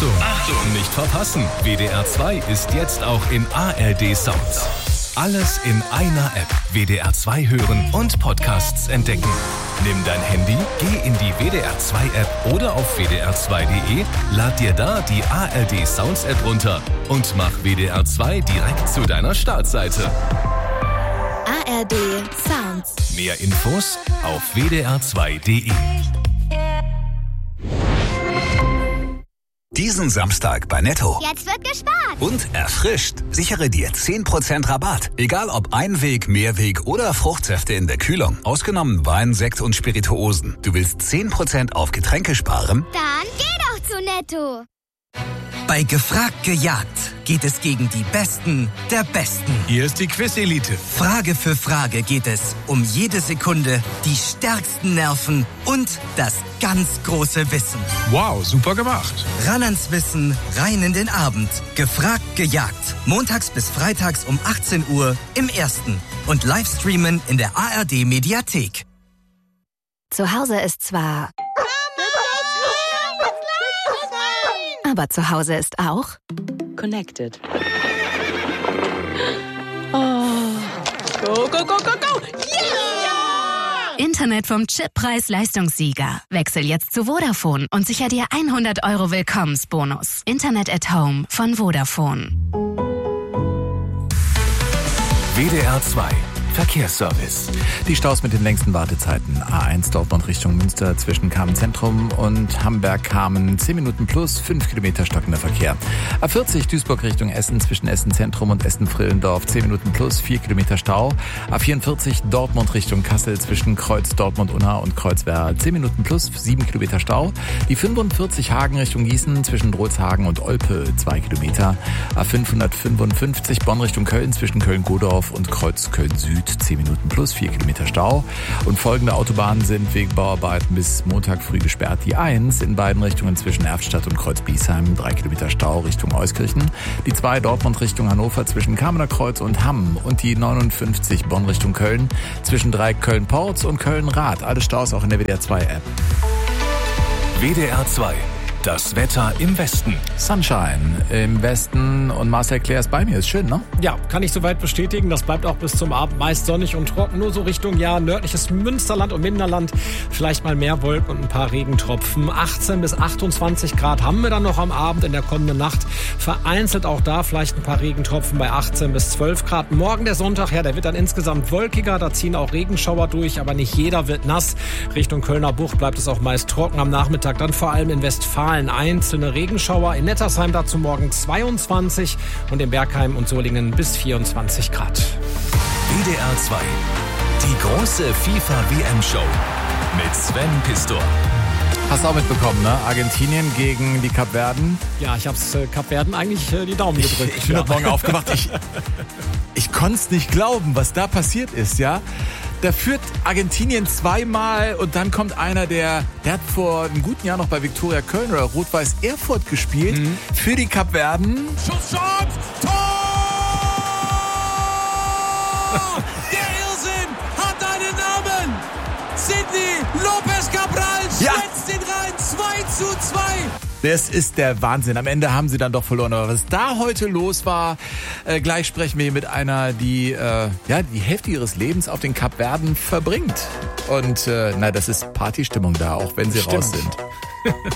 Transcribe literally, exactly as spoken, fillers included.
Achtung, Achtung, nicht verpassen. W D R zwei ist jetzt auch in A R D Sounds. Alles in einer App. W D R zwei hören und Podcasts entdecken. Nimm dein Handy, geh in die W D R zwei App oder auf w d r zwei punkt d e, lad dir da die A R D Sounds App runter und mach W D R zwei direkt zu deiner Startseite. A R D Sounds. Mehr Infos auf w d r zwei punkt d e. Diesen Samstag bei Netto. Jetzt wird gespart. Und erfrischt. Sichere dir zehn Prozent Rabatt. Egal ob Einweg, Mehrweg oder Fruchtsäfte in der Kühlung. Ausgenommen Wein, Sekt und Spirituosen. Du willst zehn Prozent auf Getränke sparen? Dann geh doch zu Netto. Bei Gefragt gejagt geht es gegen die Besten der Besten. Hier ist die Quiz-Elite. Frage für Frage geht es um jede Sekunde, die stärksten Nerven und das ganz große Wissen. Wow, super gemacht. Ran ans Wissen, rein in den Abend. Gefragt gejagt. Montags bis freitags um achtzehn Uhr im Ersten. Und Livestreamen in der A R D Mediathek. Zu Hause ist zwar... Aber zu Hause ist auch... Connected. Oh. Go, go, go, go, go! Yeah! Internet vom Chip Preis-Leistungssieger. Wechsel jetzt zu Vodafone und sicher dir hundert Euro Willkommensbonus. Internet at Home von Vodafone. W D R zwei Verkehrsservice. Die Staus mit den längsten Wartezeiten. A eins Dortmund Richtung Münster zwischen Kamen-Zentrum und Hamberg-Kamen. zehn Minuten plus, fünf Kilometer stockender Verkehr. A vierzig Duisburg Richtung Essen zwischen Essen-Zentrum und Essen-Frillendorf. zehn Minuten plus, vier Kilometer Stau. A vierundvierzig Dortmund Richtung Kassel zwischen Kreuz Dortmund-Unna und Kreuzwerl. zehn Minuten plus, sieben Kilometer Stau. Die fünfundvierzig Hagen Richtung Gießen zwischen Drolshagen und Olpe. zwei Kilometer. A fünfhundertfünfundfünfzig Bonn Richtung Köln zwischen Köln-Godorf und Kreuz Köln-Süd. zehn Minuten plus, vier Kilometer Stau. Und folgende Autobahnen sind wegen Bauarbeiten bis Montag früh gesperrt. Die eins in beiden Richtungen zwischen Erftstadt und Kreuz-Biesheim, drei Kilometer Stau Richtung Euskirchen. Die zwei Dortmund Richtung Hannover zwischen Kamener Kreuz und Hamm. Und die neunundfünfzig Bonn Richtung Köln zwischen Dreieck Köln-Porz und Köln-Rath. Alle Staus auch in der W D R zwei App. W D R zwei. Das Wetter im Westen. Sunshine im Westen und Marcel Claire ist bei mir. Ist schön, ne? Ja, kann ich soweit bestätigen. Das bleibt auch bis zum Abend meist sonnig und trocken. Nur so Richtung, ja, nördliches Münsterland und Minderland. Vielleicht mal mehr Wolken und ein paar Regentropfen. achtzehn bis achtundzwanzig Grad haben wir dann noch am Abend in der kommenden Nacht. Vereinzelt auch da vielleicht ein paar Regentropfen bei achtzehn bis zwölf Grad. Morgen der Sonntag, ja, der wird dann insgesamt wolkiger. Da ziehen auch Regenschauer durch, aber nicht jeder wird nass. Richtung Kölner Bucht bleibt es auch meist trocken am Nachmittag. Dann vor allem in Westfalen einzelne Regenschauer. In Nettersheim dazu morgen zweiundzwanzig und in Bergheim und Solingen bis vierundzwanzig Grad. W D R zwei. Die große FIFA W M-Show mit Sven Pistor. Hast du auch mitbekommen, ne? Argentinien gegen die Kapverden. Ja, ich hab's äh, Kapverden eigentlich äh, die Daumen gedrückt. Ich, ich bin ja. heute Morgen aufgewacht. Ich, ich konnte es nicht glauben, was da passiert ist, ja? Da führt Argentinien zweimal und dann kommt einer, der, der hat vor einem guten Jahr noch bei Viktoria Köln oder Rot-Weiß Erfurt gespielt, mhm. für die Kapverden. Schuss, Chance, Tor! Der Irrsinn hat einen Namen! Sidney Lopez Cabral schwänzt ja. den rein, zwei zu zwei! Das ist der Wahnsinn. Am Ende haben sie dann doch verloren. Aber was da heute los war, äh, gleich sprechen wir mit einer, die äh, ja die Hälfte ihres Lebens auf den Kapverden verbringt. Und äh, na, das ist Partystimmung da, auch wenn sie Stimmt. raus sind.